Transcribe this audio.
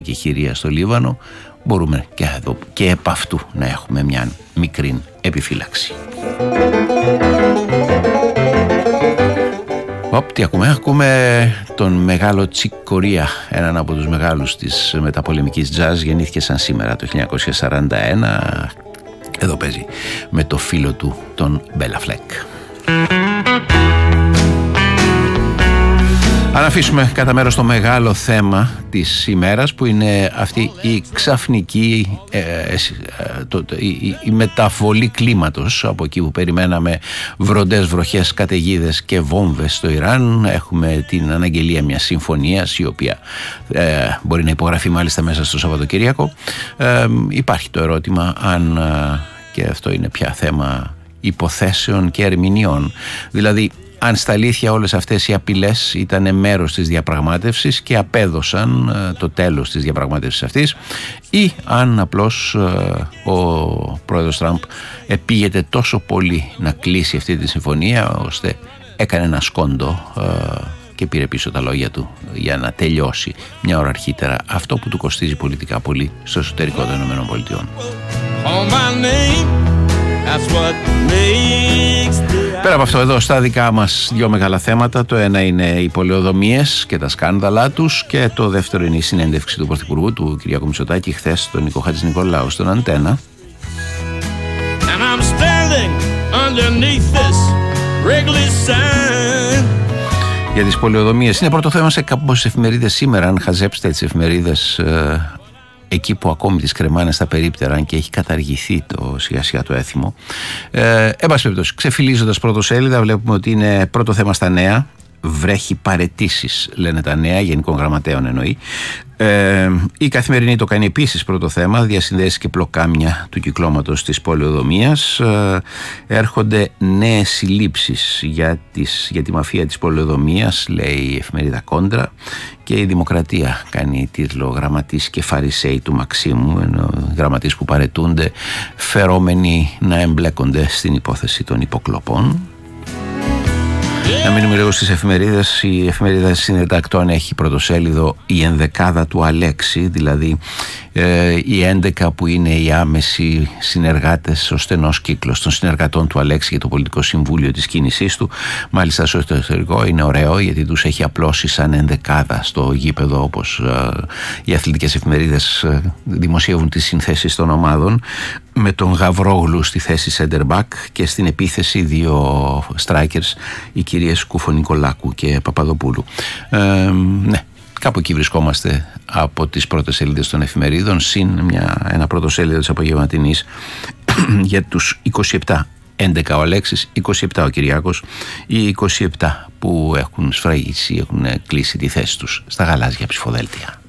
και χειρία στο Λίβανο, μπορούμε και εδώ και επ' αυτού να έχουμε μια μικρή επιφύλαξη. Τι ακούμε τον μεγάλο Τσικ Κορία, έναν από τους μεγάλους της μεταπολεμικής jazz. Γεννήθηκε σαν σήμερα το 1941. Εδώ παίζει με το φίλο του τον Μπέλα Φλεκ. Αν αφήσουμε κατά μέρος το μεγάλο θέμα της ημέρας, που είναι αυτή η ξαφνική η μεταβολή κλίματος από εκεί που περιμέναμε βροντές, βροχές, καταιγίδες και βόμβες στο Ιράν. Έχουμε την αναγγελία μιας συμφωνίας η οποία μπορεί να υπογραφεί μάλιστα μέσα στο Σαββατοκύριακο. Υπάρχει το ερώτημα αν και αυτό είναι πια θέμα υποθέσεων και ερμηνεών, δηλαδή αν στα αλήθεια όλες αυτές οι απειλές ήταν μέρος της διαπραγμάτευσης και απέδωσαν το τέλος της διαπραγμάτευσης αυτής, ή αν απλώς ο πρόεδρος Τραμπ επήγεται τόσο πολύ να κλείσει αυτή τη συμφωνία ώστε έκανε ένα σκόντο και πήρε πίσω τα λόγια του για να τελειώσει μια ώρα αρχίτερα αυτό που του κοστίζει πολιτικά πολύ στο εσωτερικό των ΗΠΑ. Πέρα από αυτό, εδώ στα δικά μας δύο μεγάλα θέματα, το ένα είναι οι πολεοδομίες και τα σκάνδαλά τους, και το δεύτερο είναι η συνέντευξη του Πρωθυπουργού, του Κυριάκου Μητσοτάκη, χθες στον Νίκο Χατζηνικολάου στον Αντένα. Για τις πολεοδομίες είναι πρώτο θέμα σε κάποιες εφημερίδες σήμερα. Αν χαζέψετε τις εφημερίδες εκεί που ακόμη τις κρεμάνε στα περίπτερα, αν και έχει καταργηθεί το σιγά σιγά το έθιμο. Εν πάση περιπτώσει, ξεφυλίζοντας πρωτοσέλιδα, βλέπουμε ότι είναι πρώτο θέμα στα νέα. Βρέχει παραιτήσεις, λένε τα νέα, γενικών γραμματέων εννοεί. Η Καθημερινή το κάνει επίσης πρώτο θέμα, διασυνδέσεις και πλοκάμια του κυκλώματος της πολεοδομίας. Έρχονται νέες συλλήψεις για τη μαφία της πολεοδομίας, λέει η εφημερίδα Κόντρα, και η Δημοκρατία κάνει τίτλο «Γραμματείς και Φαρισαίοι του Μαξίμου», ενώ οι γραμματείς που παραιτούνται φερόμενοι να εμπλέκονται στην υπόθεση των υποκλοπών. Να μείνουμε λίγο στις εφημερίδες. Η εφημερίδα Συνεντακτών έχει πρωτοσέλιδο η ενδεκάδα του Αλέξη, δηλαδή οι 11 που είναι οι άμεσοι συνεργάτες, ο στενός κύκλος των συνεργατών του Αλέξη για το πολιτικό συμβούλιο της κίνησής του. Μάλιστα στο εσωτερικό είναι ωραίο, γιατί τους έχει απλώσει σαν ενδεκάδα στο γήπεδο, όπως οι αθλητικές εφημερίδες δημοσιεύουν τις συνθέσεις των ομάδων, με τον Γαβρόγλου στη θέση center back και στην επίθεση δύο strikers, οι κυρίες Κουφο-Νικολάκου και Παπαδοπούλου. Ναι, κάπου εκεί βρισκόμαστε από τις πρώτες σελίδες των εφημερίδων, συν ένα πρώτο σέλιδο της απογευματινής για τους 27. 11 ο Αλέξης, 27 ο Κυριάκος, οι 27 που έχουν σφραγίσει, έχουν κλείσει τη θέση τους στα γαλάζια ψηφοδέλτια.